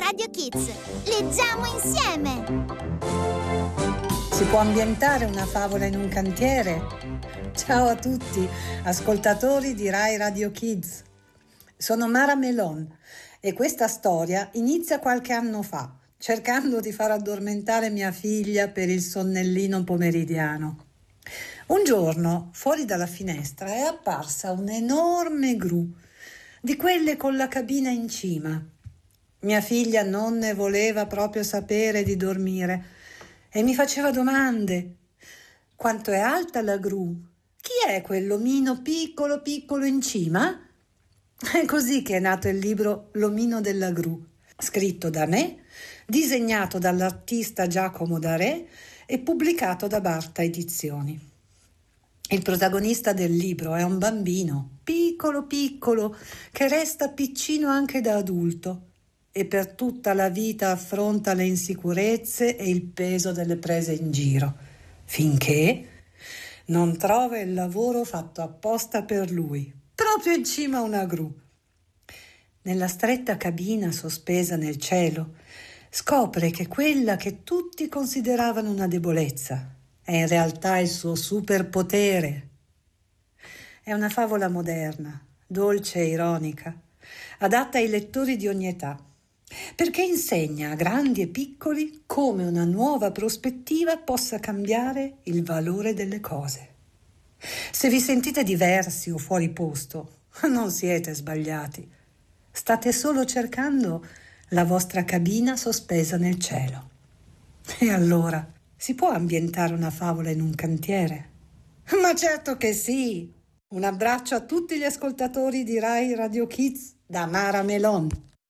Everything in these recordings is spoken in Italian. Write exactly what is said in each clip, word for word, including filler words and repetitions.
Radio Kids. Leggiamo insieme! Si può ambientare una favola in un cantiere? Ciao a tutti, ascoltatori di Rai Radio Kids. Sono Mara Melon e questa storia inizia qualche anno fa, cercando di far addormentare mia figlia per il sonnellino pomeridiano. Un giorno, fuori dalla finestra, è apparsa un'enorme gru, di quelle con la cabina in cima. Mia figlia non ne voleva proprio sapere di dormire e mi faceva domande. Quanto è alta la gru? Chi è quell'omino piccolo piccolo in cima? È così che è nato il libro L'omino della gru, scritto da me, disegnato dall'artista Giacomo Darè e pubblicato da Barta Edizioni. Il protagonista del libro è un bambino, piccolo piccolo, che resta piccino anche da adulto e per tutta la vita affronta le insicurezze e il peso delle prese in giro, finché non trova il lavoro fatto apposta per lui, proprio in cima a una gru. Nella stretta cabina sospesa nel cielo, scopre che quella che tutti consideravano una debolezza è in realtà il suo superpotere. È una favola moderna, dolce e ironica, adatta ai lettori di ogni età, perché insegna a grandi e piccoli come una nuova prospettiva possa cambiare il valore delle cose. Se vi sentite diversi o fuori posto, non siete sbagliati. State solo cercando la vostra cabina sospesa nel cielo. E allora, si può ambientare una favola in un cantiere? Ma certo che sì! Un abbraccio a tutti gli ascoltatori di Rai Radio Kids da Mara Melon.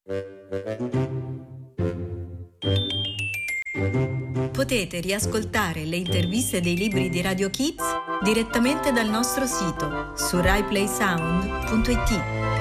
Potete riascoltare le interviste dei libri di Radio Kids direttamente dal nostro sito su rai play sound punto it.